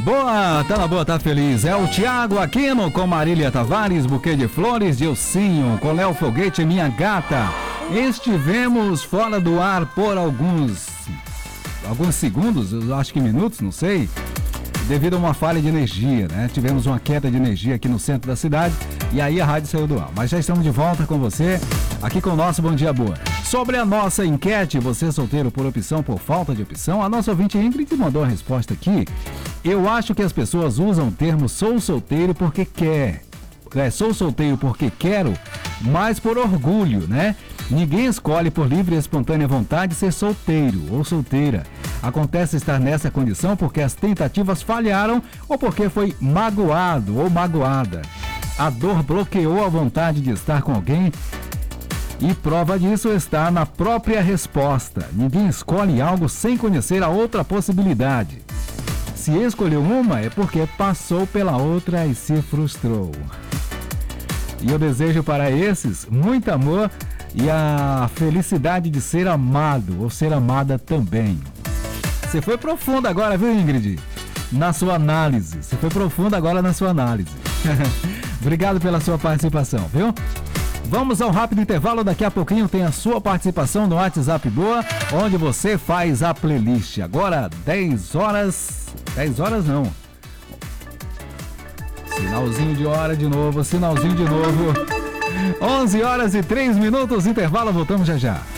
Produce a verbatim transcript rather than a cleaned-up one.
Boa, tá na boa, tá feliz. É o Thiago Aquino com Marília Tavares, Buquê de Flores, Dilcinho, com Léo Foguete, Minha Gata. Estivemos fora do ar por alguns, alguns segundos, eu acho que minutos, não sei, devido a uma falha de energia, né? Tivemos uma queda de energia aqui no centro da cidade e aí a rádio saiu do ar. Mas já estamos de volta com você, aqui com o nosso Bom Dia Boa. Sobre a nossa enquete, você é solteiro por opção, por falta de opção, a nossa ouvinte Ingrid mandou a resposta aqui. Eu acho que as pessoas usam o termo sou solteiro porque quer. É, sou solteiro porque quero, mas por orgulho, né? Ninguém escolhe por livre e espontânea vontade ser solteiro ou solteira. Acontece estar nessa condição porque as tentativas falharam ou porque foi magoado ou magoada. A dor bloqueou a vontade de estar com alguém e prova disso está na própria resposta. Ninguém escolhe algo sem conhecer a outra possibilidade. Se escolheu uma é porque passou pela outra e se frustrou. E eu desejo para esses muito amor e a felicidade de ser amado ou ser amada também. Você foi profundo agora, viu, Ingrid? Na sua análise. Você foi profundo agora na sua análise. Obrigado pela sua participação, viu? Vamos ao rápido intervalo, daqui a pouquinho tem a sua participação no WhatsApp Boa, onde você faz a playlist. Agora, dez horas... dez horas não. Sinalzinho de hora de novo, sinalzinho de novo. onze horas e três minutos, intervalo, voltamos já já.